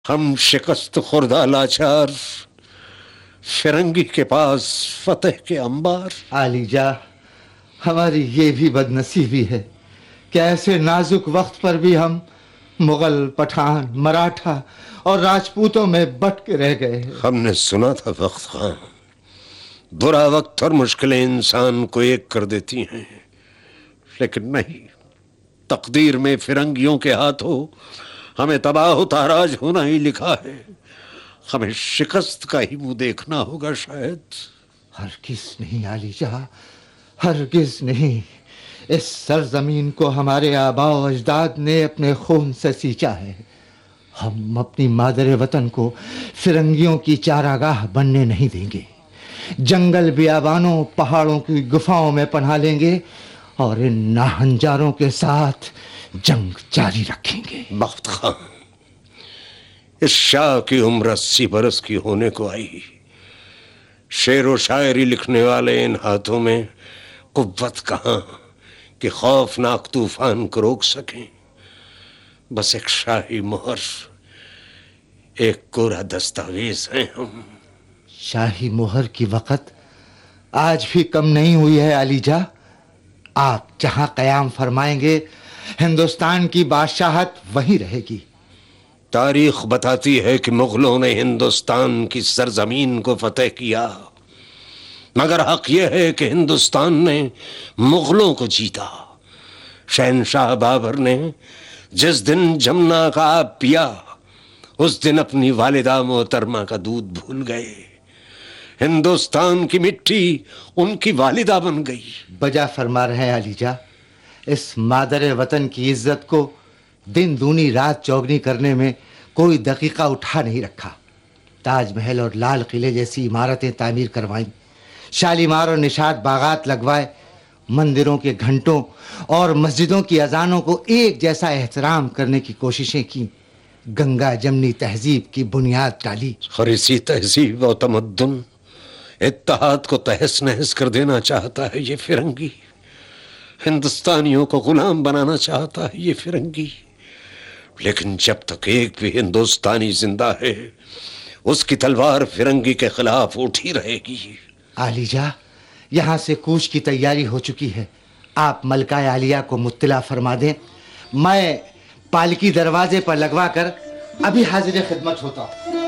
ہم شکست خوردہ لاچار، فرنگی کے پاس فتح کے انبار۔ عالی جا، ہماری یہ بھی بد نصیبی ہے کہ ایسے نازک وقت پر بھی ہم مغل، پٹھان، مراٹھا اور راجپوتوں میں بٹ کے رہ گئے ہیں۔ ہم نے سنا تھا وقت خان، برا وقت اور مشکلیں انسان کو ایک کر دیتی ہیں، لیکن نہیں، تقدیر میں فرنگیوں کے ہاتھوں ہمیں تباہ و تاراج ہونا ہی لکھا ہے۔ ہمیں شکست کا ہی منہ دیکھنا ہوگا شاید۔ ہرگز نہیں عالی جا، ہرگز نہیں۔ اس سرزمین کو ہمارے آباء و اجداد نے اپنے خون سے سینچا ہے۔ ہم اپنی مادر وطن کو فرنگیوں کی چاراگاہ بننے نہیں دیں گے۔ جنگل بیابانوں، پہاڑوں کی گفاؤں میں پناہ لیں گے اور ان ناہنجاروں کے ساتھ جنگ جاری رکھیں گے۔ بخت خان، اس شاہ کی عمر 80 برس کی ہونے کو آئی، شعر و شاعری لکھنے والے ان ہاتھوں میں قوت کہاں کہ خوفناک طوفان کو روک سکیں؟ بس ایک شاہی مہر، ایک کوڑا دستاویز ہیں ہم۔ شاہی مہر کی وقت آج بھی کم نہیں ہوئی ہے علی جا۔ آپ جہاں قیام فرمائیں گے ہندوستان کی بادشاہت وہیں رہے گی۔ تاریخ بتاتی ہے کہ مغلوں نے ہندوستان کی سرزمین کو فتح کیا، مگر حق یہ ہے کہ ہندوستان نے مغلوں کو جیتا۔ شہنشاہ بابر نے جس دن جمنا کا آب پیا، اس دن اپنی والدہ محترمہ کا دودھ بھول گئے۔ ہندوستان کی مٹی ان کی والدہ بن گئی۔ بجا فرما رہے ہیں علی جا، اس مادر وطن کی عزت کو دن دونی رات چوگنی کرنے میں کوئی دقیقہ اٹھا نہیں رکھا۔ تاج محل اور لال قلعے جیسی عمارتیں تعمیر کروائیں، شالیمار اور نشاط باغات لگوائے، مندروں کے گھنٹوں اور مسجدوں کی اذانوں کو ایک جیسا احترام کرنے کی کوششیں کی، گنگا جمنی تہذیب کی بنیاد ڈالی۔ اور اسی تہذیب و تمدن اتحاد کو تہس نہس کر دینا چاہتا ہے یہ فرنگی، ہندوستانیوں کو غلام بنانا چاہتا ہے یہ فرنگی۔ لیکن جب تک ایک بھی ہندوستانی زندہ ہے، اس کی تلوار فرنگی کے خلاف اٹھی رہے گی۔ عالی جا، یہاں سے کوچ کی تیاری ہو چکی ہے، آپ ملکہ عالیہ کو مطلع فرما دیں، میں پالکی دروازے پر لگوا کر ابھی حاضر خدمت ہوتا ہوں۔